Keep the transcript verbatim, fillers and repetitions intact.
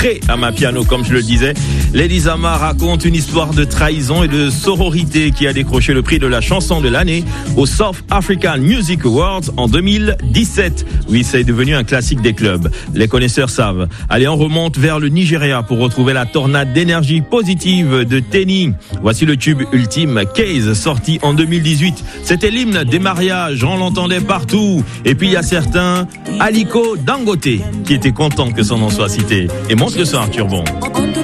Amapiano, comme je le disais. Lady Zama raconte une histoire de trahison et de sororité qui a décroché le prix de la chanson de l'année au South African Music Awards en deux mille dix-sept. Oui, c'est devenu un classique des clubs. Les connaisseurs savent. Allez, on remonte vers le Nigeria pour retrouver la tornade d'énergie positive de Tenny. Voici le tube ultime, Case, sorti en deux mille dix-huit. C'était l'hymne des mariages, on l'entendait partout. Et puis il y a certains, Aliko Dangote, qui était content que son nom soit cité. Et montre le son, Arthur Bon.